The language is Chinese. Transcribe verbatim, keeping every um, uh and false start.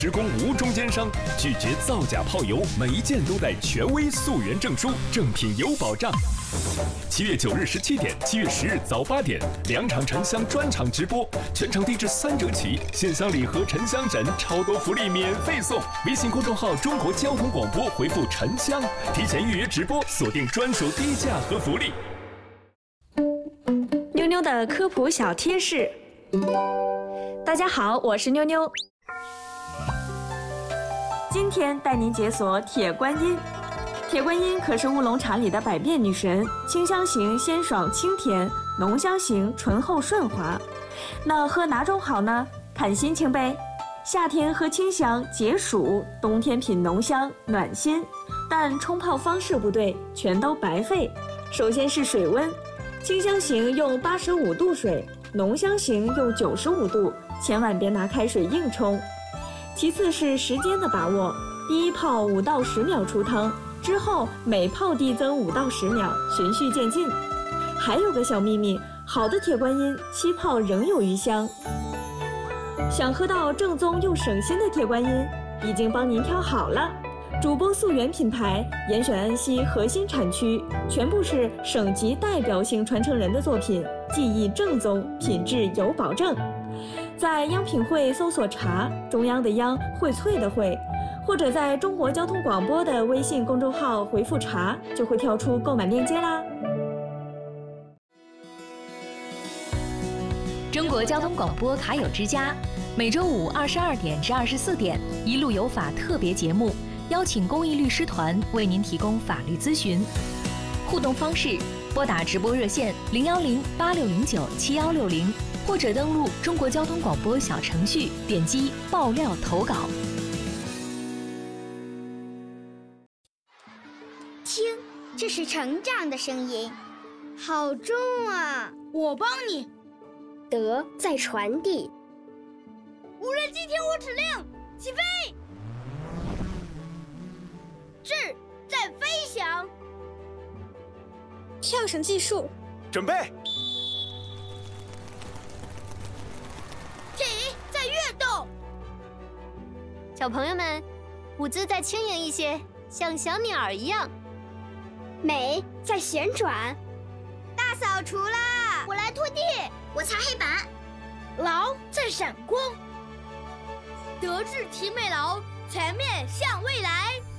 职工无中间商，拒绝造假泡油，每一件都带权威溯源证书，正品有保障。七月九日十七点，七月十日早八点，两场沉香专场直播，全场低至三折起，线香礼盒、沉香枕，超多福利免费送。微信公众号中国交通广播回复沉香，提前预约直播，锁定专属低价和福利。 妞妞的科普小贴士。大家好，我是妞妞。今天带您解锁铁观音。铁观音可是乌龙茶里的百变女神，清香型鲜爽清甜，浓香型醇厚顺滑。那喝哪种好呢？看心情呗。夏天喝清香解暑，冬天品浓香暖心。但冲泡方式不对，全都白费。首先是水温，清香型用八十五度水，浓香型用九十五度，千万别拿开水硬冲。其次是时间的把握，第一泡五到十秒出汤，之后每泡递增五到十秒，循序渐进。还有个小秘密，好的铁观音七泡仍有余香。想喝到正宗又省心的铁观音，已经帮您挑好了。主播溯源品牌，严选安溪核心产区，全部是省级代表性传承人的作品，技艺正宗，品质有保证。在央品汇搜索茶，中央的央，荟萃的荟，或者在中国交通广播的微信公众号回复茶，就会跳出购买链接啦。 中国交通广播卡友之家，每周五二十二点至二十四点，一路有法特别节目，邀请公益律师团为您提供法律咨询。互动方式：拨打直播热线零幺零八六零九七幺六零。或者登录中国交通广播小程序，点击爆料投稿。 听，这是成长的声音，好重啊！ 我帮你。 德在传递。 无人机听我指令，起飞。智在飞翔。 跳绳技术， 准备。 跃动， 小朋友们，舞姿再轻盈一些，像小鸟儿一样。 美在旋转， 大扫除啦！ 我来拖地，我擦黑板。 劳在闪光，德智体美劳，全面向未来。